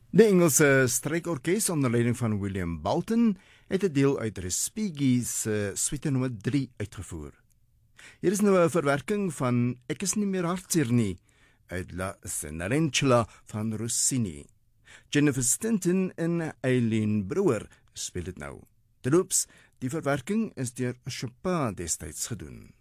De Engelse strykorkes onder leiding van William Bolton het 'n deel uit Respighi se suite nommer 3 uitgevoer. Hier is nou 'n verwerking van Ek is nie meer hartseer nie uit La Cenerentola van Rossini. Jennifer Stinton en Eileen Brewer speel dit nou. Terloops, die verwerking is deur Chopin destyds gedoen.